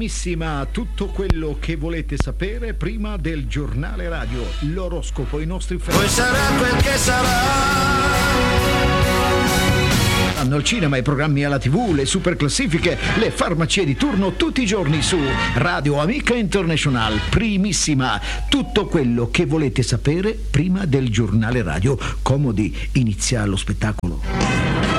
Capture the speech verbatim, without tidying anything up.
Primissima, tutto quello che volete sapere prima del giornale radio, l'oroscopo, i nostri Poi sarà quel che sarà. Hanno il cinema, i programmi alla tivù, le super classifiche, le farmacie di turno tutti i giorni su Radio Amica International. Primissima, tutto quello che volete sapere prima del giornale radio. Comodi, inizia lo spettacolo.